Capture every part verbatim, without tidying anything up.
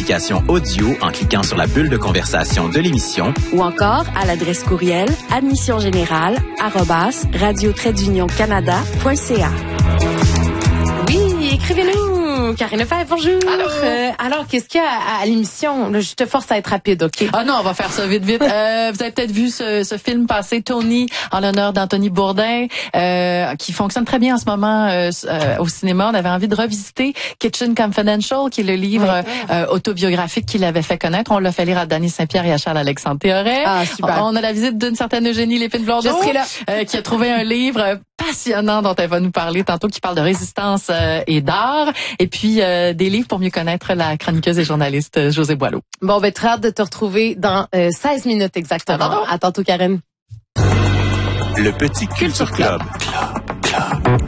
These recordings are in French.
l'application audio en cliquant sur la bulle de conversation de l'émission ou encore à l'adresse courriel admissiongénérale arobase radio trait d'union canada point c a. Oui, écrivez-nous. Karine Lefebvre, bonjour. Alors, euh, alors qu'est-ce qu'il y a à, à l'émission? Là, je te force à être rapide, OK? Ah non, on va faire ça vite, vite. euh, vous avez peut-être vu ce, ce film passer, Tony, en l'honneur d'Anthony Bourdain, euh, qui fonctionne très bien en ce moment euh, euh, au cinéma. On avait envie de revisiter Kitchen Confidential, qui est le livre oui. euh, autobiographique qu'il avait fait connaître. On l'a fait lire à Dany Saint-Pierre et à Charles-Alexandre Théoret. Ah, super. On, on a la visite d'une certaine Eugénie Lépine-Blondeau, je serai là. Euh, qui a trouvé un livre passionnant dont elle va nous parler tantôt, qui parle de résistance euh, et d'art. Et puis, euh, des livres pour mieux connaître la chroniqueuse et journaliste euh, Josée Boileau. Bon, ben, très hâte de te retrouver dans euh, seize minutes exactement. Ah, à tantôt, Karine. Le Petit Culture Club. Club, club.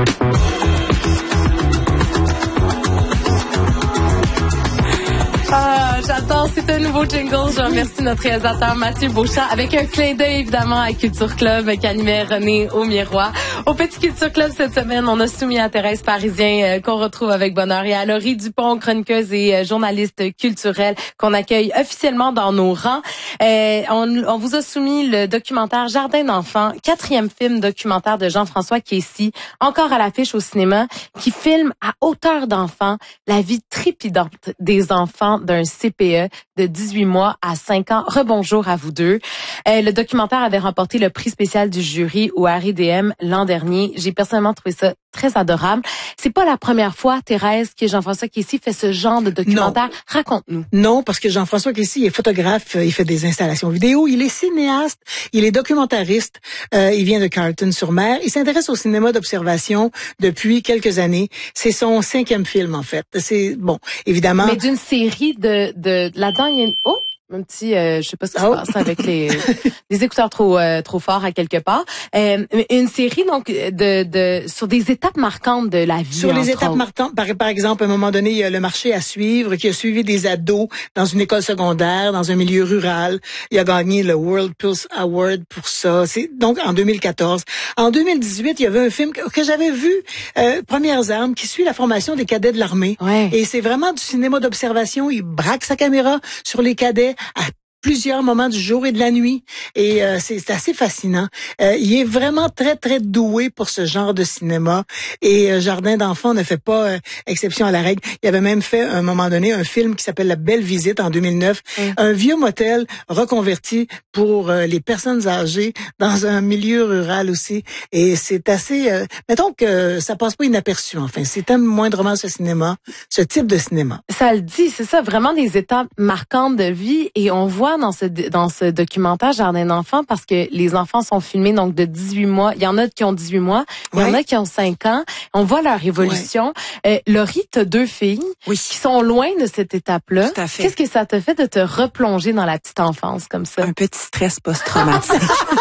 Ah, j'adore, c'est un nouveau jingle. Je remercie notre réalisateur Mathieu Beauchamp avec un clin d'œil évidemment à Culture Club qui animait René au miroir. Au Petit Culture Club cette semaine, on a soumis à Thérèse Parisien euh, qu'on retrouve avec bonheur et à Laurie Dupont, chroniqueuse et euh, journaliste culturelle qu'on accueille officiellement dans nos rangs. Euh, on, on vous a soumis le documentaire Jardin d'enfants, quatrième film documentaire de Jean-François Quessy, encore à l'affiche au cinéma, qui filme à hauteur d'enfant la vie trépidante des enfants d'un C P E de dix-huit mois à cinq ans. Rebonjour à vous deux. Euh, le documentaire avait remporté le prix spécial du jury au Harry D M l'an dernier. J'ai personnellement trouvé ça très adorable. C'est pas la première fois, Thérèse, que Jean-François Quessy fait ce genre de documentaire. Non. Raconte-nous. Non, parce que Jean-François Quessy est photographe, il fait des installations vidéo, il est cinéaste, il est documentariste, euh, il vient de Carleton-sur-Mer. Il s'intéresse au cinéma d'observation depuis quelques années. C'est son cinquième film, en fait. C'est, bon, évidemment... Mais d'une série de... de là-dedans, il y a une... Oh! Un petit, euh, je sais pas ce qui oh. se passe avec les, les écouteurs trop euh, trop forts à quelque part. Euh, une série donc de de sur des étapes marquantes de la vie. Sur les étapes autres. marquantes, par, par exemple, à un moment donné, il y a le marché à suivre qui a suivi des ados dans une école secondaire, dans un milieu rural. Il a gagné le World Pulse Award pour ça. C'est donc en deux mille quatorze. En deux mille dix-huit, il y avait un film que, que j'avais vu, euh, Premières armes, qui suit la formation des cadets de l'armée. Ouais. Et c'est vraiment du cinéma d'observation. Il braque sa caméra sur les cadets à plusieurs moments du jour et de la nuit. Et euh, c'est, c'est assez fascinant. Euh, il est vraiment très, très doué pour ce genre de cinéma. Et euh, Jardin d'enfants ne fait pas euh, exception à la règle. Il avait même fait, à un moment donné, un film qui s'appelle La Belle Visite en deux mille neuf. Mm. Un vieux motel reconverti pour euh, les personnes âgées dans un milieu rural aussi. Et c'est assez... Euh, mettons que ça passe pas inaperçu, enfin. C'est un moindrement ce cinéma, ce type de cinéma. Ça le dit, c'est ça, vraiment des étapes marquantes de vie. Et on voit dans ce dans ce documentaire Jardin d'enfants parce que les enfants sont filmés donc de dix-huit mois. Il y en a qui ont dix-huit mois, il y ouais. en a qui ont cinq ans. On voit leur évolution. Ouais. Euh, Laurie, t'as deux filles oui. qui sont loin de cette étape-là. Tout à fait. Qu'est-ce que ça te fait de te replonger dans la petite enfance comme ça? Un petit stress post-traumatique.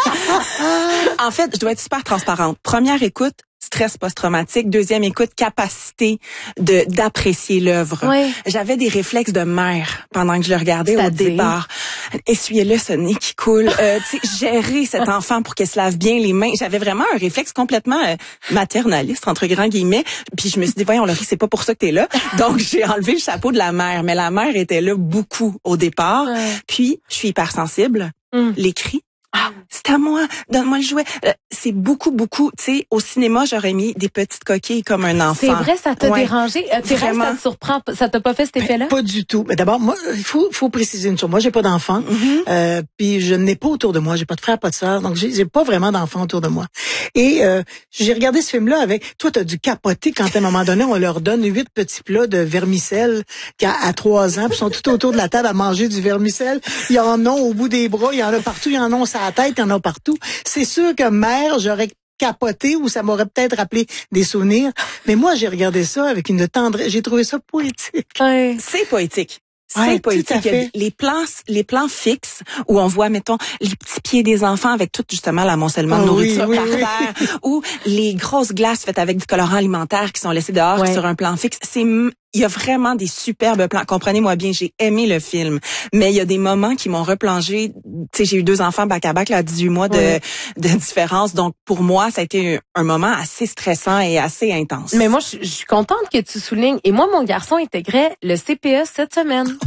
En fait, je dois être super transparente. Première écoute, stress post-traumatique. Deuxième écoute, capacité de d'apprécier l'œuvre. Oui. J'avais des réflexes de mère pendant que je le regardais au départ. Essuyez-le, ce nez qui coule. Euh, tu sais, gérer cet enfant pour qu'elle se lave bien les mains. J'avais vraiment un réflexe complètement euh, maternaliste, entre grands guillemets. Puis je me suis dit, voyons, Laurie, c'est pas pour ça que t'es là. Donc, j'ai enlevé le chapeau de la mère. Mais la mère était là beaucoup au départ. Ouais. Puis, je suis hypersensible. Mm. Les cris. Ah, c'est à moi, donne-moi le jouet. Euh, c'est beaucoup, beaucoup, tu sais, au cinéma, j'aurais mis des petites coquilles comme un enfant. C'est vrai, ça t'a ouais. dérangé? Euh, Thérèse, ça te surprend? Ça t'a pas fait cet effet-là? Ben, pas du tout. Mais d'abord, moi, il faut, faut préciser une chose. Moi, j'ai pas d'enfant. Mm-hmm. Euh, puis je n'ai pas autour de moi. J'ai pas de frère, pas de sœur. Donc, j'ai, j'ai pas vraiment d'enfant autour de moi. Et euh, j'ai regardé ce film-là avec... Toi, t'as dû capoter quand, à un moment donné, on leur donne huit petits plats de vermicelle à, à trois ans. Puis ils sont tout autour de la table à manger du vermicelle. Il y en a au bout des bras. Il y en a partout. Il y en a sur la tête. Il y en a partout. C'est sûr que mère, j'aurais capoté ou ça m'aurait peut-être rappelé des souvenirs. Mais moi, j'ai regardé ça avec une tendresse. J'ai trouvé ça poétique. Ouais. C'est poétique. C'est ouais, poétique. Les plans, les plans fixes où on voit, mettons, les petits pieds des enfants avec tout justement l'amoncellement oh, de nourriture oui, par oui, terre, oui. ou les grosses glaces faites avec du colorant alimentaire qui sont laissées dehors ouais. sur un plan fixe. C'est il y a vraiment des superbes plans. Comprenez-moi bien, j'ai aimé le film, mais il y a des moments qui m'ont replongé. Tu sais, j'ai eu deux enfants back à back là, dix-huit mois de, ouais. de différence. Donc pour moi, ça a été un, un moment assez stressant et assez intense. Mais moi, je suis contente que tu soulignes. Et moi, mon garçon intégrait le C P E cette semaine.